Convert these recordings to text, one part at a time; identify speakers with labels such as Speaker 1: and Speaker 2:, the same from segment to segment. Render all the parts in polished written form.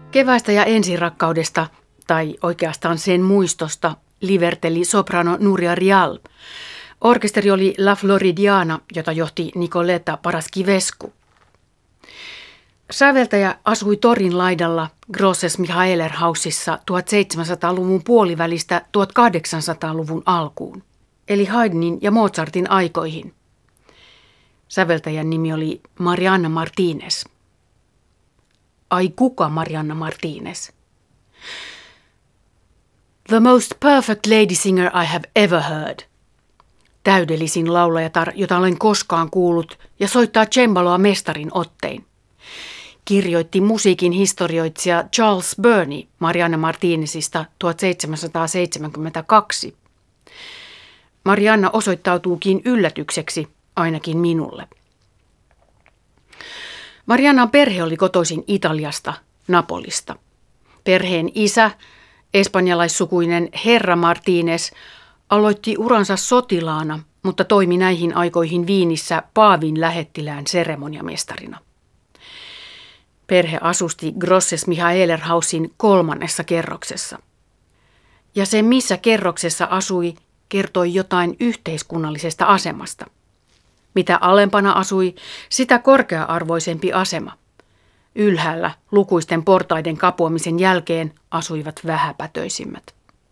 Speaker 1: Keväistä ja ensirakkaudesta, tai oikeastaan sen muistosta, liverteli soprano Nuria Rial. Orkesteri oli La Floridiana, jota johti Nicoleta Paraskivescu. Säveltäjä asui torin laidalla Grosses Michaelerhausissa 1700-luvun puolivälistä 1800-luvun alkuun, eli Haydnin ja Mozartin aikoihin. Säveltäjän nimi oli Marianna Martínez. Ai kuka Marianna Martínez? The most perfect lady singer I have ever heard. Täydellisin laulajatar, jota olen koskaan kuullut, ja soittaa cembaloa mestarin ottein. Kirjoitti musiikin historioitsija Charles Burney Marianna Martínezista 1772. Marianna osoittautuukin yllätykseksi, ainakin minulle. Mariannan perhe oli kotoisin Italiasta, Napolista. Perheen isä, espanjalaissukuinen herra Martínez, aloitti uransa sotilaana, mutta toimi näihin aikoihin Viinissä paavin lähettilään seremoniamestarina. Perhe asusti Grosses Michaelerhausin 3. kerroksessa. Ja se, missä kerroksessa asui, kertoi jotain yhteiskunnallisesta asemasta. Mitä alempana asui, sitä korkea-arvoisempi asema. Ylhäällä lukuisten portaiden kapuamisen jälkeen asuivat vähäpätöisimmät.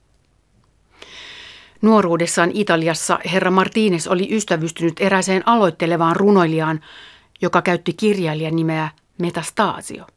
Speaker 1: Nuoruudessaan Italiassa herra Martínez oli ystävystynyt erääseen aloittelevaan runoilijaan, joka käytti kirjailijan nimeä Metastasio.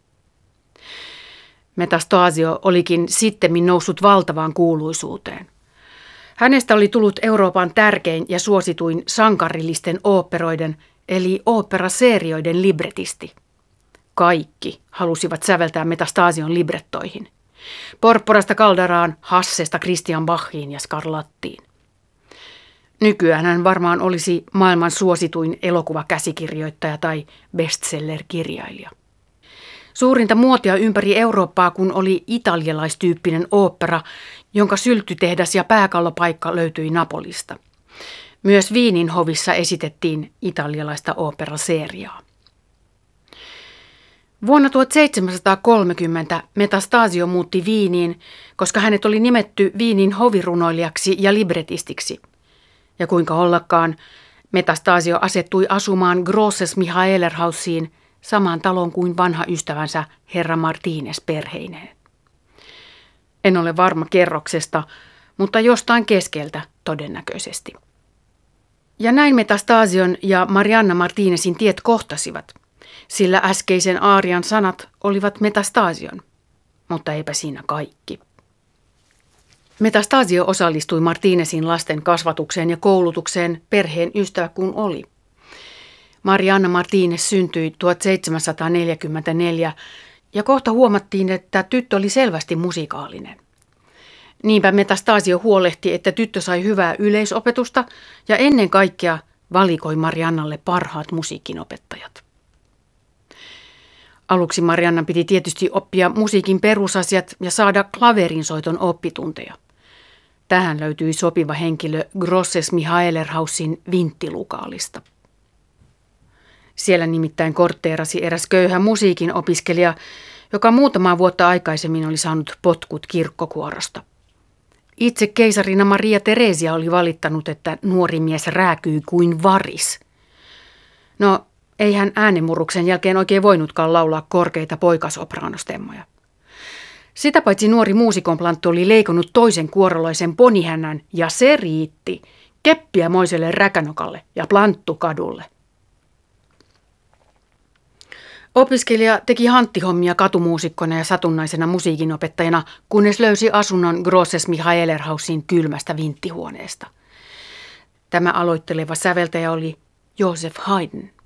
Speaker 1: Metastasio olikin sittemmin noussut valtavaan kuuluisuuteen. Hänestä oli tullut Euroopan tärkein ja suosituin sankarillisten oopperoiden eli oopperaseerioiden libretisti. Kaikki halusivat säveltää Metastasion librettoihin. Porpporasta Calderaan, Hassesta Christian Bachiin ja Scarlattiin. Nykyään hän varmaan olisi maailman suosituin elokuvakäsikirjoittaja tai bestseller-kirjailija. Suurinta muotia ympäri Eurooppaa, kun oli italialaistyyppinen ooppera, jonka sylttytehdas ja pääkallopaikka löytyi Napolista. Myös Viinin hovissa esitettiin italialaista oopperaseeriaa. Vuonna 1730 Metastasio muutti Viiniin, koska hänet oli nimetty Viinin hovirunoilijaksi ja libretistiksi. Ja kuinka ollakaan, Metastasio asettui asumaan Grosses Michaelerhausiin, samaan taloon kuin vanha ystävänsä herra Martínez perheineen. En ole varma kerroksesta, mutta jostain keskeltä todennäköisesti. Ja näin Metastasion ja Marianna Martínezin tiet kohtasivat, sillä äskeisen aarian sanat olivat Metastasion, mutta eipä siinä kaikki. Metastasio osallistui Martínezin lasten kasvatukseen ja koulutukseen perheen ystävä kun oli. Marianna Martínez syntyi 1744 ja kohta huomattiin, että tyttö oli selvästi musikaalinen. Niinpä Metastasio huolehti, että tyttö sai hyvää yleisopetusta ja ennen kaikkea valikoi Mariannalle parhaat musiikinopettajat. Aluksi Mariannan piti tietysti oppia musiikin perusasiat ja saada klaverinsoiton oppitunteja. Tähän löytyi sopiva henkilö Grosses Michaelerhausin vinttilukaalista. Siellä nimittäin kortteerasi eräs köyhä musiikin opiskelija, joka muutamaa vuotta aikaisemmin oli saanut potkut kirkkokuorosta. Itse keisarina Maria Teresia oli valittanut, että nuori mies rääkyy kuin varis. No, ei hän äänenmurruksen jälkeen oikein voinutkaan laulaa korkeita poikasopraanostemmoja. Sitä paitsi nuori muusikonplanttu oli leikonut toisen kuorolaisen ponihännän ja se riitti keppiä moiselle räkänokalle ja planttukadulle. Opiskelija teki hanttihommia katumuusikkona ja satunnaisena musiikinopettajana, kunnes löysi asunnon Grosses Michaelerhausin kylmästä vinttihuoneesta. Tämä aloitteleva säveltäjä oli Joseph Haydn.